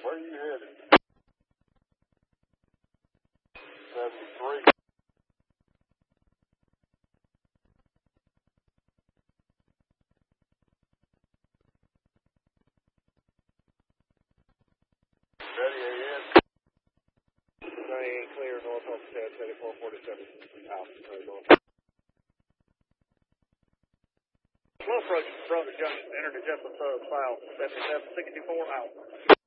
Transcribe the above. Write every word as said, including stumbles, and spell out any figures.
Where are you headed? seventy-three. Ready, A N? Diane clear, north Homestead, seventy-four forty-seven. Out, north. Slow approach, Brother Junction, enter to Jessup Sub, south, seventy-seven sixty-four, out.